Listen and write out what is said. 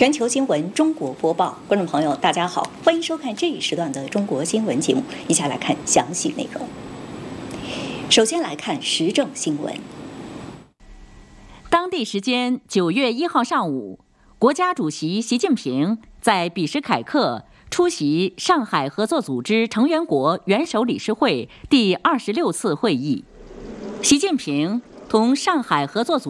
全球新闻中国播报，观众朋友大家好，欢迎收看这一时段的中国新闻节目。以下来看详细内容。首先来看时政新闻。 当地时间9月1号上午，国家主席习近平在比什凯克出席上海合作组织成员国元首理事会第26次会议。习近平同上海合作组